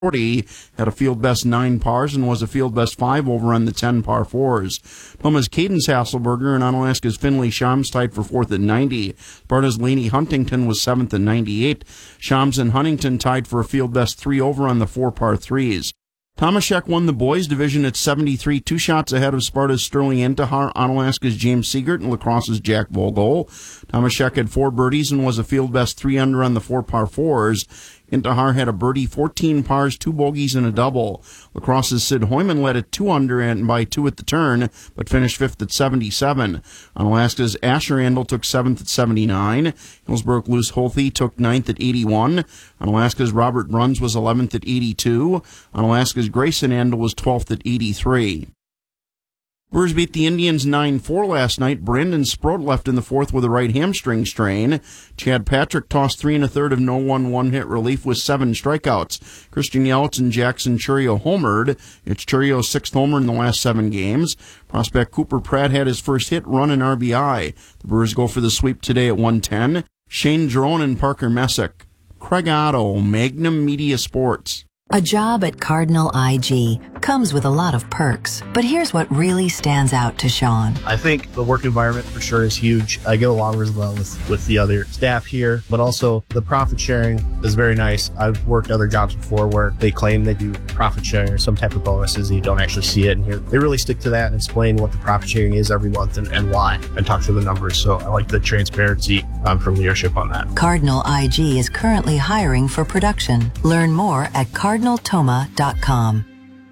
40, had a field best 9 pars and was a field best 5 over on the 10 par 4s. Toma's Cadence Hasselberger and Onalaska's Finley Shams tied for 4th at 90. Sparta's Laney Huntington was 7th at 98. Shams and Huntington tied for a field best 3 over on the 4 par 3s. Tomaszek won the boys division at 73, 2 shots ahead of Sparta's Sterling Intihar, Onalaska's James Siegert, and La Crosse's Jack Vogel. Tomaszek had 4 birdies and was a field best 3 under on the 4 par 4s. Intihar had a birdie, 14 pars, 2 bogeys, and a double. La Crosse's Sid Hoyman led at 2 under and by 2 at the turn, but finished 5th at 77. Onalaska's Asher Andel took 7th at 79. Hillsborough Luce Holthe took 9th at 81. Onalaska's Robert Bruns was 11th at 82. Onalaska's Grayson Andel was 12th at 83. Brewers beat the Indians 9-4 last night. Brandon Sproat left in the 4th with a right hamstring strain. Chad Patrick tossed 3 1/3 of no-1 one-hit relief with 7 strikeouts. Christian Yelich and Jackson Chourio homered. It's Chourio's 6th homer in the last 7 games. Prospect Cooper Pratt had his first hit, run, and RBI. The Brewers go for the sweep today at 1:10. Shane Drone and Parker Messick. Craig Otto, Magnum Media Sports. A job at Cardinal IG comes with a lot of perks, but here's what really stands out to Sean. I think the work environment for sure is huge. I get along really well with the other staff here, but also the profit sharing is very nice. I've worked other jobs before where they claim they do profit sharing or some type of bonuses and you don't actually see it. And here they really stick to that and explain what the profit sharing is every month and why, and talk through the numbers. So I like the transparency from leadership on that. Cardinal IG is currently hiring for production. Learn more at cardinaltoma.com.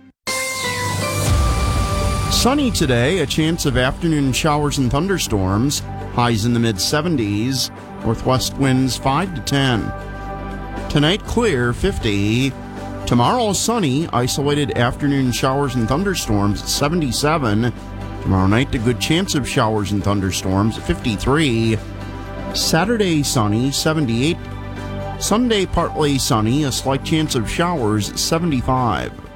Sunny today, a chance of afternoon showers and thunderstorms, highs in the mid-70s, northwest winds 5 to 10. Tonight clear, 50. Tomorrow sunny, isolated afternoon showers and thunderstorms, 77. Tomorrow night a good chance of showers and thunderstorms, 53. Saturday sunny, 78. Sunday partly sunny, a slight chance of showers, 75.